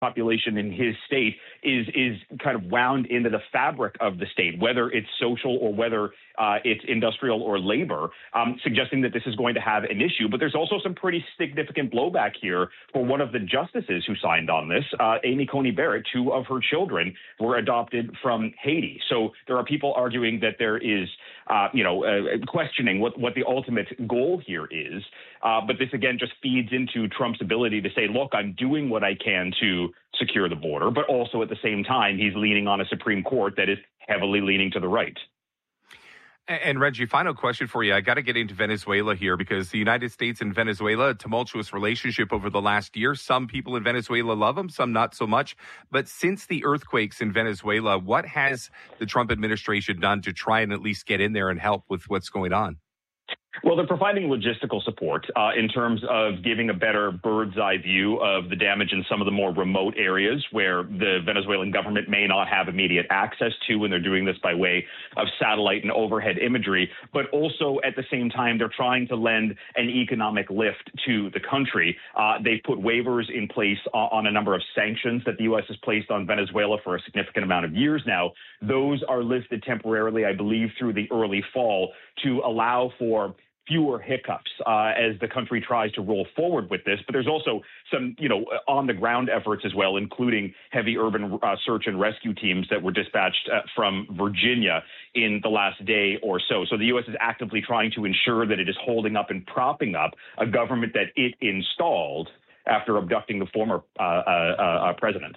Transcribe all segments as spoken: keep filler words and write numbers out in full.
population in his state is is kind of wound into the fabric of the state, whether it's social or whether uh, it's industrial or labor, um, suggesting that this is going to have an issue. But there's also some pretty significant blowback here for one of the justices who signed on this, uh, Amy Coney Barrett. Two of her children were adopted from Haiti. So there are people arguing that there is, uh, you know, uh, questioning what, what the ultimate goal here is. Uh, but this, again, just feeds into Trump's ability to say, look, I'm doing what I can to secure the border, but also at the same time, he's leaning on a Supreme Court that is heavily leaning to the right. And Reggie, final question for you. I got to get into Venezuela here because the United States and Venezuela, a tumultuous relationship over the last year. Some people in Venezuela love them, some not so much. But since the earthquakes in Venezuela, what has the Trump administration done to try and at least get in there and help with what's going on? Well, they're providing logistical support uh, in terms of giving a better bird's eye view of the damage in some of the more remote areas where the Venezuelan government may not have immediate access to when they're doing this by way of satellite and overhead imagery. But also at the same time, they're trying to lend an economic lift to the country. Uh, they've put waivers in place on a number of sanctions that the U S has placed on Venezuela for a significant amount of years now. Those are lifted temporarily, I believe, through the early fall to allow for fewer hiccups uh, as the country tries to roll forward with this. But there's also some, you know, on-the-ground efforts as well, including heavy urban uh, search and rescue teams that were dispatched uh, from Virginia in the last day or so. So the U S is actively trying to ensure that it is holding up and propping up a government that it installed after abducting the former uh, uh, uh, president.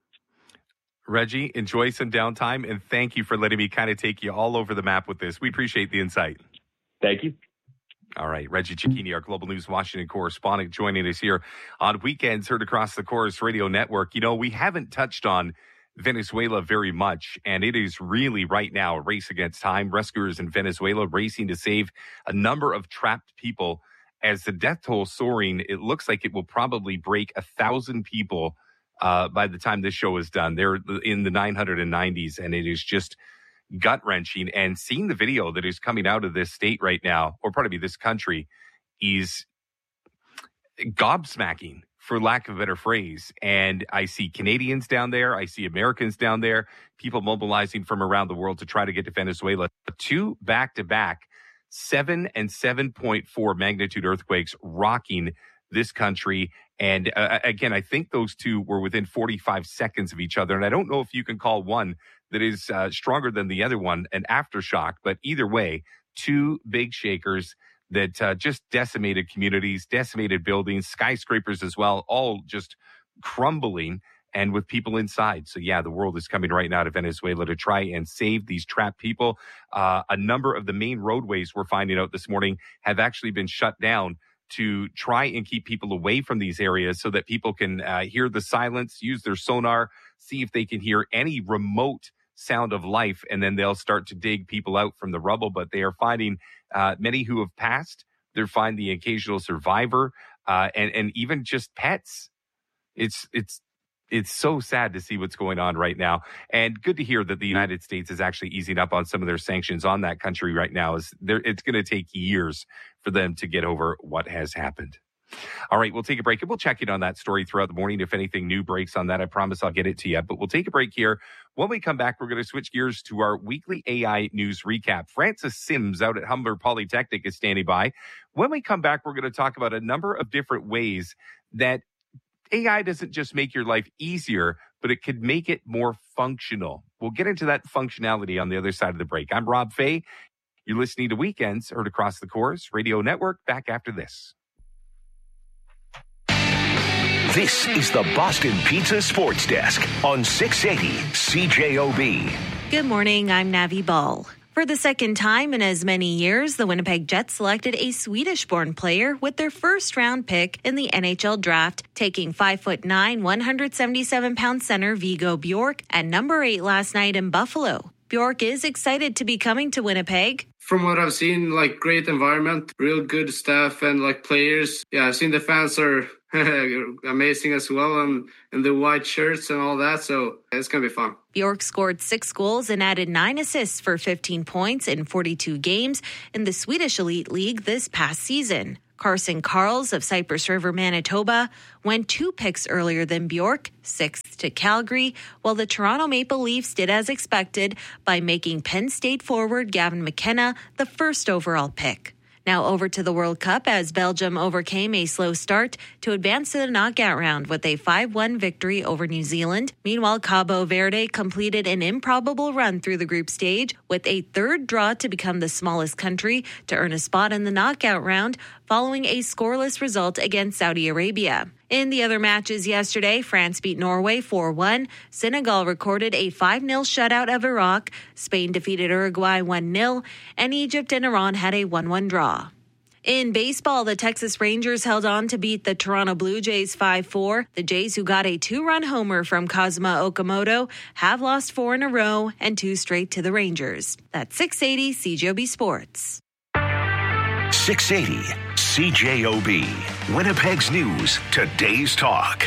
Reggie, enjoy some downtime, and thank you for letting me kind of take you all over the map with this. We appreciate the insight. Thank you. All right, Reggie Cecchini, our Global News Washington correspondent, joining us here on Weekends Heard Across the Corus Radio Network. You know, we haven't touched on Venezuela very much, and it is really right now a race against time. Rescuers in Venezuela racing to save a number of trapped people. As the death toll soaring, it looks like it will probably break a thousand people uh, by the time this show is done. They're in the nine hundred nineties, and it is just gut-wrenching. And seeing the video that is coming out of this state right now, or probably this country, is gobsmacking, for lack of a better phrase. And I see Canadians down there. I see Americans down there, people mobilizing from around the world to try to get to Venezuela. Two back-to-back seven and seven point four magnitude earthquakes rocking this country. And uh, again, I think those two were within forty-five seconds of each other. And I don't know if you can call one that is uh, stronger than the other one an aftershock. But either way, two big shakers that uh, just decimated communities, decimated buildings, skyscrapers as well, all just crumbling and with people inside. So, yeah, the world is coming right now to Venezuela to try and save these trapped people. Uh, a number of the main roadways we're finding out this morning have actually been shut down to try and keep people away from these areas so that people can uh, hear the silence, use their sonar, see if they can hear any remote sound of life, and then they'll start to dig people out from the rubble. But they are finding uh, many who have passed. They're finding the occasional survivor uh, and, and even just pets. It's it's it's so sad to see what's going on right now. And good to hear that the United States is actually easing up on some of their sanctions on that country right now. Is there, it's going to take years for them to get over what has happened. All right, we'll take a break and we'll check in on that story throughout the morning. If anything new breaks on that, I promise I'll get it to you. But we'll take a break here. When we come back, we're going to switch gears to our weekly A I news recap. Francis Sims out at Humber Polytechnic is standing by. When we come back, we're going to talk about a number of different ways that A I doesn't just make your life easier, but it could make it more functional. We'll get into that functionality on the other side of the break. I'm Rob Fay. You're listening to Weekends Heard Across the Corus Radio Network. Back after this. This is the Boston Pizza Sports Desk on six eighty C J O B. Good morning, I'm Navi Ball. For the second time in as many years, the Winnipeg Jets selected a Swedish-born player with their first-round pick in the N H L draft, taking five foot nine, one hundred seventy-seven pound center Viggo Bjork at number eight last night in Buffalo. Bjork is excited to be coming to Winnipeg. From what I've seen, like, great environment, real good staff, and like players. Yeah, I've seen the fans are amazing as well, and, and the white shirts and all that, so it's going to be fun. Bjork scored six goals and added nine assists for fifteen points in forty-two games in the Swedish Elite League this past season. Carson Karls of Cypress River, Manitoba, went two picks earlier than Bjork, sixth to Calgary, while the Toronto Maple Leafs did as expected by making Penn State forward Gavin McKenna the first overall pick. Now over to the World Cup as Belgium overcame a slow start to advance to the knockout round with a five one victory over New Zealand. Meanwhile, Cabo Verde completed an improbable run through the group stage with a third draw to become the smallest country to earn a spot in the knockout round following a scoreless result against Saudi Arabia. In the other matches yesterday, France beat Norway four one. Senegal recorded a five nil shutout of Iraq. Spain defeated Uruguay one nil. And Egypt and Iran had a one one draw. In baseball, the Texas Rangers held on to beat the Toronto Blue Jays five four. The Jays, who got a two-run homer from Kazuma Okamoto, have lost four in a row and two straight to the Rangers. That's six eighty C J O B Sports. six eighty C J O B. Winnipeg's News, today's talk.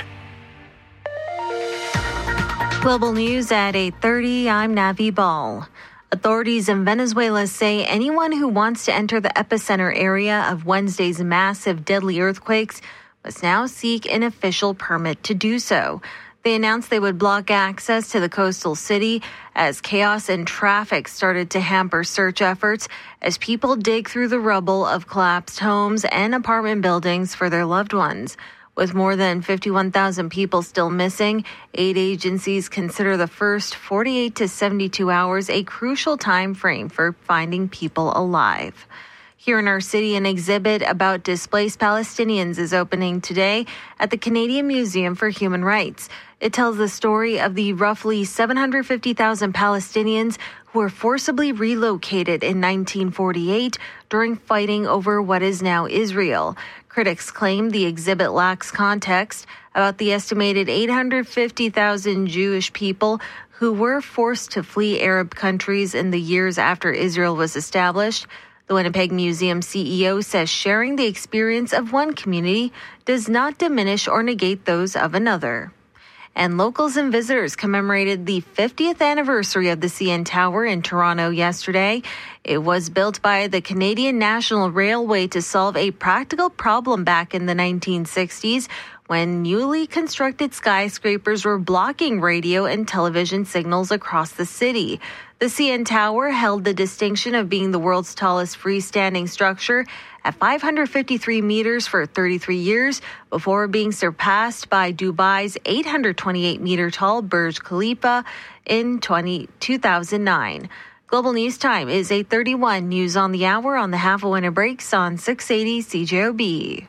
Global News at eight thirty. I'm Navi Ball. Authorities in Venezuela say anyone who wants to enter the epicenter area of Wednesday's massive deadly earthquakes must now seek an official permit to do so. They announced they would block access to the coastal city as chaos and traffic started to hamper search efforts as people dig through the rubble of collapsed homes and apartment buildings for their loved ones. With more than fifty-one thousand people still missing, aid agencies consider the first forty-eight to seventy-two hours a crucial time frame for finding people alive. Here in our city, an exhibit about displaced Palestinians is opening today at the Canadian Museum for Human Rights. It tells the story of the roughly seven hundred fifty thousand Palestinians who were forcibly relocated in nineteen forty-eight during fighting over what is now Israel. Critics claim the exhibit lacks context about the estimated eight hundred fifty thousand Jewish people who were forced to flee Arab countries in the years after Israel was established. The Winnipeg Museum C E O says sharing the experience of one community does not diminish or negate those of another. And locals and visitors commemorated the fiftieth anniversary of the C N Tower in Toronto yesterday. It was built by the Canadian National Railway to solve a practical problem back in the nineteen sixties when newly constructed skyscrapers were blocking radio and television signals across the city. The C N Tower held the distinction of being the world's tallest freestanding structure at five hundred fifty-three meters for thirty-three years before being surpassed by Dubai's eight hundred twenty-eight meter tall Burj Khalifa in two thousand nine. Global News Time is eight thirty-one. News on the hour on the half a winter breaks on six eighty C J O B.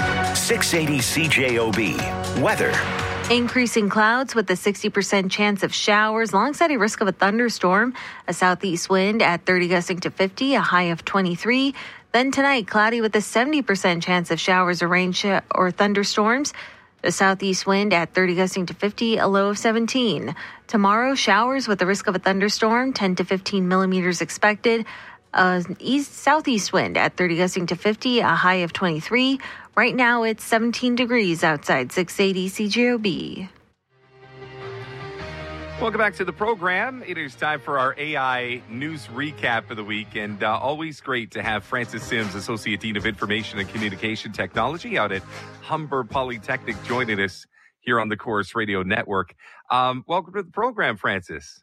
six eighty C J O B. Weather. Increasing clouds with a sixty percent chance of showers alongside a risk of a thunderstorm. A southeast wind at thirty gusting to fifty, a high of twenty-three. Then tonight, cloudy with a seventy percent chance of showers or rain sh- or thunderstorms. A southeast wind at thirty gusting to fifty, a low of seventeen. Tomorrow, showers with the risk of a thunderstorm, ten to fifteen millimeters expected. A east southeast wind at thirty gusting to fifty, a high of twenty-three. Right now, it's seventeen degrees outside six eighty C J O B. Welcome back to the program. It is time for our A I news recap of the week, and uh, always great to have Frances Sims, Associate Dean of Information and Communication Technology out at Humber Polytechnic, joining us here on the Chorus Radio Network. Um, welcome to the program, Frances.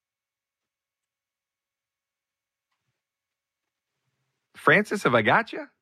Frances, have I got you?